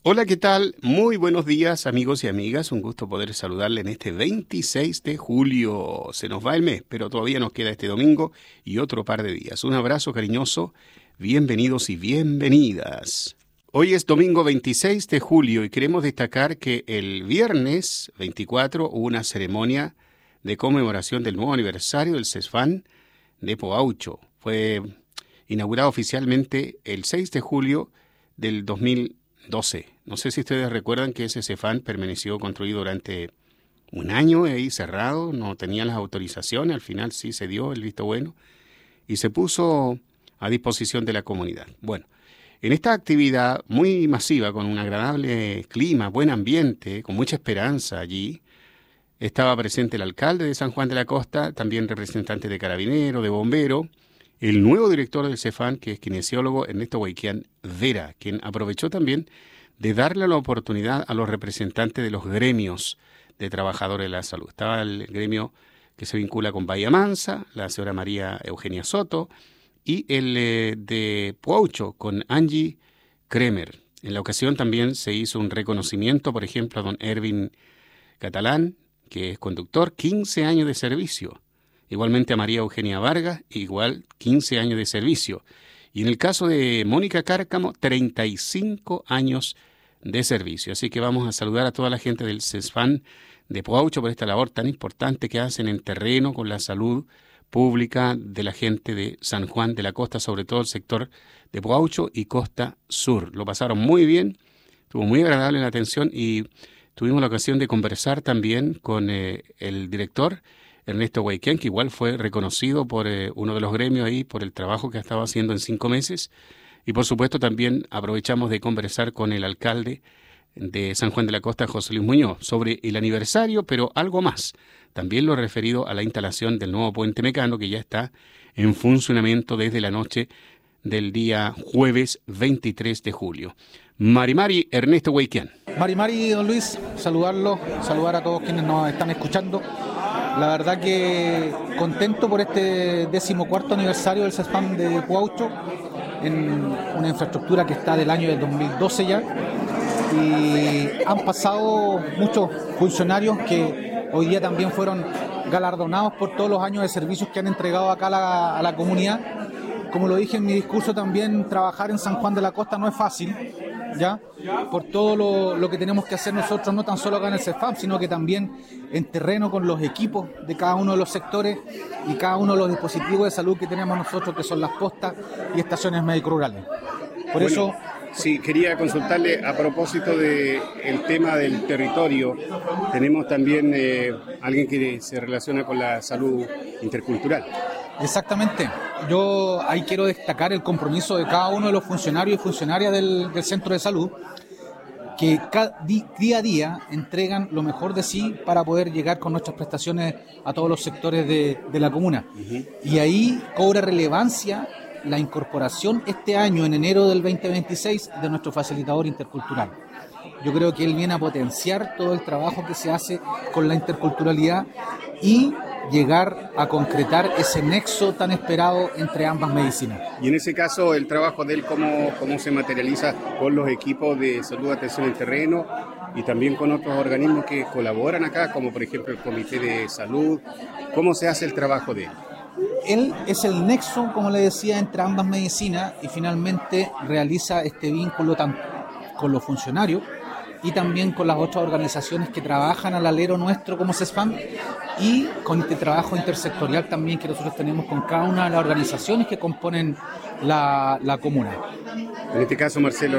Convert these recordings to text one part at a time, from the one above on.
Hola, ¿qué tal? Muy buenos días, amigos y amigas. Un gusto poder saludarle en este 26 de julio. Se nos va el mes, pero todavía nos queda este domingo y otro par de días. Un abrazo cariñoso, bienvenidos y bienvenidas. Hoy es domingo 26 de julio y queremos destacar que el viernes 24 hubo una ceremonia de conmemoración del nuevo aniversario del CESFAN de Poaucho. Fue inaugurado oficialmente el 6 de julio del 2012. No sé si ustedes recuerdan que ese CESFAN permaneció construido durante un año ahí cerrado, no tenía las autorizaciones, al final sí se dio el visto bueno y se puso a disposición de la comunidad. Bueno, en esta actividad muy masiva, con un agradable clima, buen ambiente, con mucha esperanza allí, estaba presente el alcalde de San Juan de la Costa, también representantes de Carabineros, de Bomberos, el nuevo director del CESFAN, que es kinesiólogo Ernesto Huayquián Vera, quien aprovechó también de darle la oportunidad a los representantes de los gremios de trabajadores de la salud. Estaba el gremio que se vincula con Bahía Mansa, la señora María Eugenia Soto, y el de Poaucho, con Angie Kremer. En la ocasión también se hizo un reconocimiento, por ejemplo, a don Ervin Catalán, que es conductor, 15 años de servicio. Igualmente a María Eugenia Vargas, igual 15 años de servicio. Y en el caso de Mónica Cárcamo, 35 años de servicio. Así que vamos a saludar a toda la gente del CESFAN de Poaucho por esta labor tan importante que hacen en terreno con la salud pública de la gente de San Juan de la Costa, sobre todo el sector de Poaucho y Costa Sur. Lo pasaron muy bien, estuvo muy agradable la atención y tuvimos la ocasión de conversar también con el director Ernesto Huayquián, que igual fue reconocido por uno de los gremios ahí por el trabajo que ha estado haciendo en 5 meses. Y por supuesto también aprovechamos de conversar con el alcalde de San Juan de la Costa, José Luis Muñoz, sobre el aniversario, pero algo más. También lo referido a la instalación del nuevo puente Mecano, que ya está en funcionamiento desde la noche del día jueves 23 de julio. Mari, Ernesto Huayquián. Mari, don Luis, saludar a todos quienes nos están escuchando. La verdad que contento por este 14º aniversario del CESFAN de Poaucho, en una infraestructura que está del año del 2012 ya, y han pasado muchos funcionarios que hoy día también fueron galardonados por todos los años de servicios que han entregado acá a la comunidad. Como lo dije en mi discurso también, trabajar en San Juan de la Costa no es fácil, ¿ya? Por todo lo que tenemos que hacer nosotros, no tan solo acá en el CESFAM, sino que también en terreno con los equipos de cada uno de los sectores y cada uno de los dispositivos de salud que tenemos nosotros, que son las postas y estaciones médico-rurales. Por eso... Sí, quería consultarle a propósito del tema del territorio. Tenemos también alguien que se relaciona con la salud intercultural. Exactamente. Yo ahí quiero destacar el compromiso de cada uno de los funcionarios y funcionarias del centro de salud, que día a día entregan lo mejor de sí para poder llegar con nuestras prestaciones a todos los sectores de la comuna. Uh-huh. Y ahí cobra relevancia la incorporación este año, en enero del 2026, de nuestro facilitador intercultural. Yo creo que él viene a potenciar todo el trabajo que se hace con la interculturalidad y llegar a concretar ese nexo tan esperado entre ambas medicinas. Y en ese caso, el trabajo de él, ¿cómo se materializa con los equipos de salud, atención en terreno y también con otros organismos que colaboran acá, como por ejemplo el Comité de Salud? ¿Cómo se hace el trabajo de él? Él es el nexo, como le decía, entre ambas medicinas y finalmente realiza este vínculo tanto con los funcionarios y también con las otras organizaciones que trabajan al alero nuestro como CESFAM y con este trabajo intersectorial también que nosotros tenemos con cada una de las organizaciones que componen la comuna. En este caso Marcelo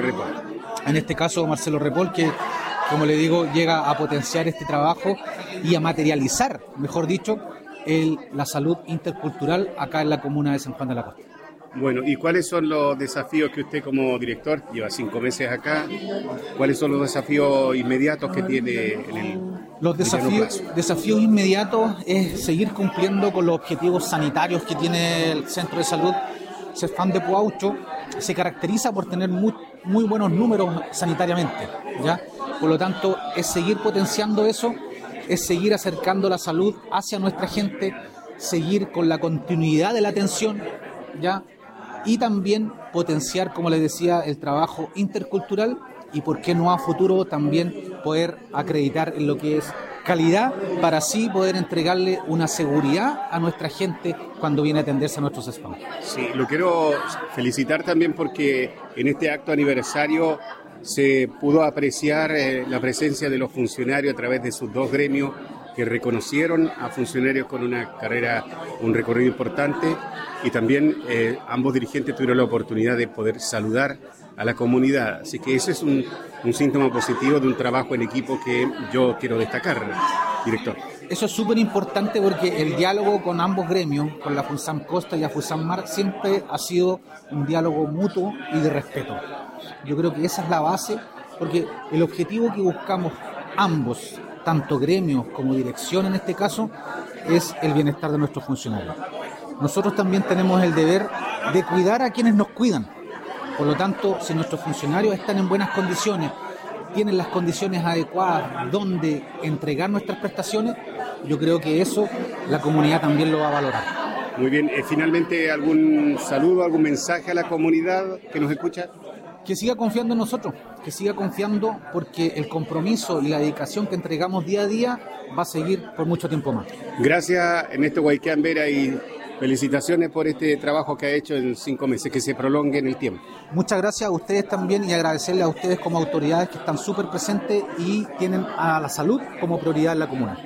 Repol, que como le digo, llega a potenciar este trabajo y a materializar, mejor dicho, la salud intercultural acá en la comuna de San Juan de la Costa. Bueno, ¿y cuáles son los desafíos que usted como director lleva 5 meses acá? ¿Cuáles son los desafíos inmediatos que tiene en el Los desafíos inmediatos es seguir cumpliendo con los objetivos sanitarios que tiene el centro de salud. CESFAM de Poaucho se caracteriza por tener muy buenos números sanitariamente, ¿ya? Por lo tanto, es seguir potenciando eso, es seguir acercando la salud hacia nuestra gente, seguir con la continuidad de la atención, ¿ya? Y también potenciar, como les decía, el trabajo intercultural y por qué no a futuro también poder acreditar en lo que es calidad para así poder entregarle una seguridad a nuestra gente cuando viene a atenderse a nuestros spam. Sí, lo quiero felicitar también porque en este acto aniversario se pudo apreciar la presencia de los funcionarios a través de sus dos gremios que reconocieron a funcionarios con una carrera, un recorrido importante, y también ambos dirigentes tuvieron la oportunidad de poder saludar a la comunidad. Así que ese es un síntoma positivo de un trabajo en equipo que yo quiero destacar, director. Eso es súper importante porque el diálogo con ambos gremios, con la FUNSAM Costa y la FUNSAM Mar, siempre ha sido un diálogo mutuo y de respeto. Yo creo que esa es la base, porque el objetivo que buscamos ambos, tanto gremios como dirección en este caso, es el bienestar de nuestros funcionarios. Nosotros también tenemos el deber de cuidar a quienes nos cuidan. Por lo tanto, si nuestros funcionarios están en buenas condiciones, tienen las condiciones adecuadas donde entregar nuestras prestaciones, yo creo que eso la comunidad también lo va a valorar. Muy bien, finalmente algún saludo, algún mensaje a la comunidad que nos escucha. Que siga confiando en nosotros, que siga confiando porque el compromiso y la dedicación que entregamos día a día va a seguir por mucho tiempo más. Gracias, Ernesto Guayquán Vera, y felicitaciones por este trabajo que ha hecho en 5 meses, que se prolongue en el tiempo. Muchas gracias a ustedes también y agradecerles a ustedes como autoridades que están súper presentes y tienen a la salud como prioridad en la comuna.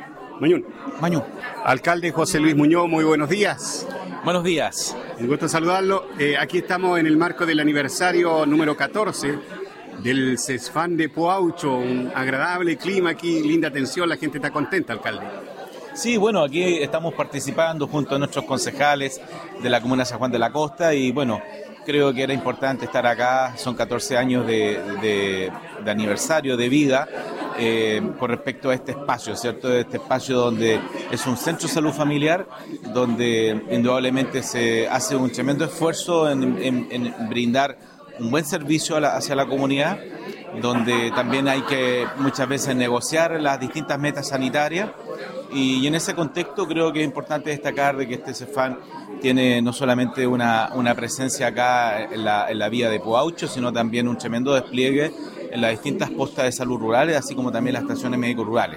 Mañún. Alcalde José Luis Muñoz, muy buenos días. Buenos días. Un gusto saludarlo. Aquí estamos en el marco del aniversario número 14 del CESFAM de Puaucho. Un agradable clima aquí, linda atención, la gente está contenta, alcalde. Sí, bueno, aquí estamos participando junto a nuestros concejales de la comuna de San Juan de la Costa y bueno, creo que era importante estar acá. Son 14 años de aniversario de vida con respecto a este espacio, ¿cierto? Este espacio donde es un centro de salud familiar, donde indudablemente se hace un tremendo esfuerzo en brindar un buen servicio hacia la comunidad, donde también hay que muchas veces negociar las distintas metas sanitarias. Y en ese contexto creo que es importante destacar de que este CESFAM tiene no solamente una presencia acá en la vía de Puaucho, sino también un tremendo despliegue en las distintas postas de salud rurales, así como también las estaciones médico-rurales.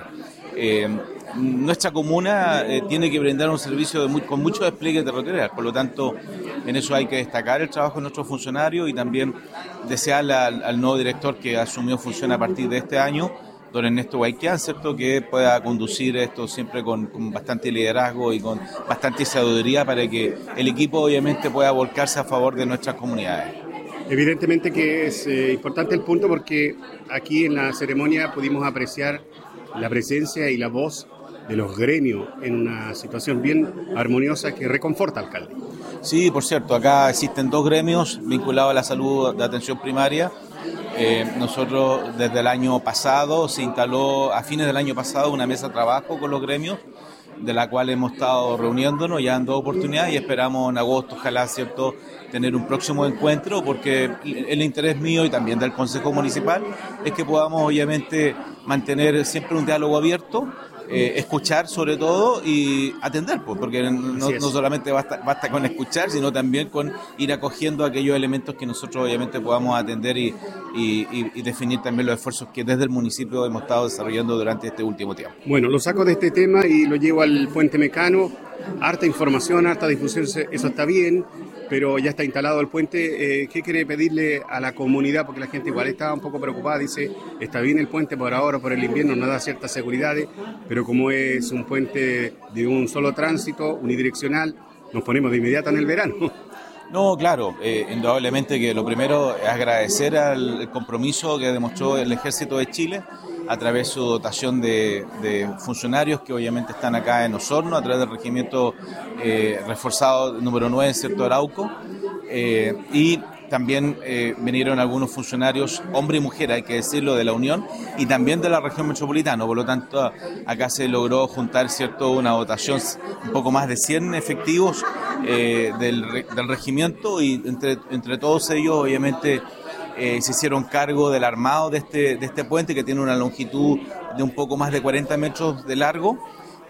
Nuestra comuna tiene que brindar un servicio con mucho despliegue territorial, por lo tanto, en eso hay que destacar el trabajo de nuestros funcionarios y también desearle al nuevo director que asumió función a partir de este año, don Ernesto Guayquán, ¿cierto?, que pueda conducir esto siempre con bastante liderazgo y con bastante sabiduría para que el equipo obviamente pueda volcarse a favor de nuestras comunidades. Evidentemente que es importante el punto porque aquí en la ceremonia pudimos apreciar la presencia y la voz de los gremios en una situación bien armoniosa que reconforta, alcalde. Sí, por cierto, acá existen 2 gremios vinculados a la salud de atención primaria. Nosotros desde el año pasado se instaló, a fines del año pasado, una mesa de trabajo con los gremios, de la cual hemos estado reuniéndonos ya en 2 oportunidades y esperamos en agosto, ojalá, ¿cierto?, tener un próximo encuentro, porque el interés mío y también del Consejo Municipal es que podamos obviamente mantener siempre un diálogo abierto, escuchar sobre todo y atender, pues, porque no solamente basta con escuchar, sino también con ir acogiendo aquellos elementos que nosotros obviamente podamos atender y definir también los esfuerzos que desde el municipio hemos estado desarrollando durante este último tiempo. Bueno, lo saco de este tema y lo llevo al puente Mecano. Harta información, harta difusión, eso está bien, pero ya está instalado el puente. ¿Qué quiere pedirle a la comunidad? Porque la gente igual estaba un poco preocupada, dice, está bien el puente por ahora, por el invierno, nos da ciertas seguridades, pero como es un puente de un solo tránsito, unidireccional, nos ponemos de inmediato en el verano. No, claro, indudablemente que lo primero es agradecer al compromiso que demostró el Ejército de Chile a través de su dotación de funcionarios que obviamente están acá en Osorno, a través del regimiento reforzado número 9 en Cerro Arauco, y también vinieron algunos funcionarios, hombre y mujer, hay que decirlo, de la Unión y también de la región metropolitana. Por lo tanto, acá se logró juntar, ¿cierto?, una dotación un poco más de 100 efectivos del regimiento y entre todos ellos, obviamente, se hicieron cargo del armado de este puente, que tiene una longitud de un poco más de 40 metros de largo,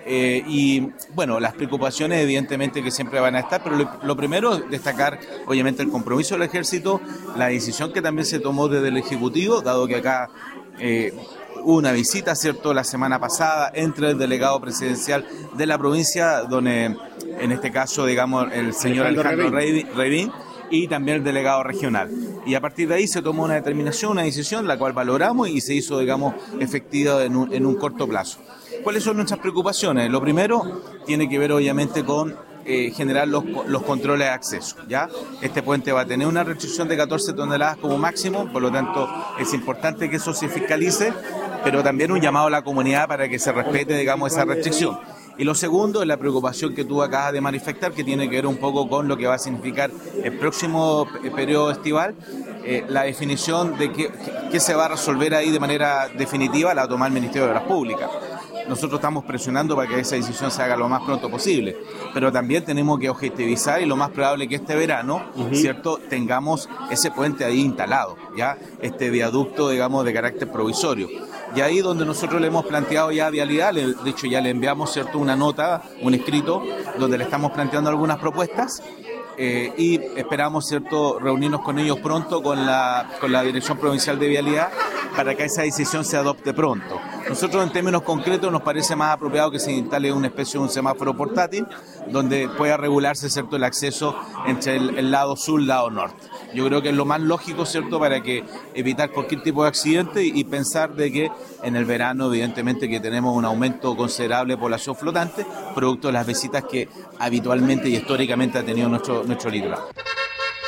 Y bueno, las preocupaciones evidentemente que siempre van a estar, pero lo primero es destacar obviamente el compromiso del Ejército, la decisión que también se tomó desde el Ejecutivo, dado que acá hubo una visita, ¿cierto?, la semana pasada entre el delegado presidencial de la provincia, donde en este caso, digamos, el señor Alejandro Reivín, y también el delegado regional. Y a partir de ahí se tomó una determinación, una decisión, la cual valoramos y se hizo, digamos, efectiva en un corto plazo. ¿Cuáles son nuestras preocupaciones? Lo primero tiene que ver obviamente con generar los controles de acceso, ¿ya? Este puente va a tener una restricción de 14 toneladas como máximo, por lo tanto es importante que eso se fiscalice, pero también un llamado a la comunidad para que se respete, digamos, esa restricción. Y lo segundo es la preocupación que tú acabas de manifestar, que tiene que ver un poco con lo que va a significar el próximo periodo estival, la definición de qué se va a resolver ahí de manera definitiva, la va a tomar el Ministerio de Obras Públicas. Nosotros estamos presionando para que esa decisión se haga lo más pronto posible, pero también tenemos que objetivizar y lo más probable que este verano, ¿cierto?, tengamos ese puente ahí instalado, ¿ya? Este viaducto, digamos, de carácter provisorio. Y ahí donde nosotros le hemos planteado ya vialidad, de hecho ya le enviamos, ¿cierto?, una nota, un escrito, donde le estamos planteando algunas propuestas, y esperamos, ¿cierto?, reunirnos con ellos pronto con la Dirección Provincial de Vialidad para que esa decisión se adopte pronto. Nosotros en términos concretos nos parece más apropiado que se instale una especie de un semáforo portátil donde pueda regularse, ¿cierto?, el acceso entre el lado sur y el lado norte. Yo creo que es lo más lógico, ¿cierto?, para que evitar cualquier tipo de accidente y pensar de que en el verano, evidentemente, que tenemos un aumento considerable de población flotante, producto de las visitas que habitualmente y históricamente ha tenido nuestro litoral.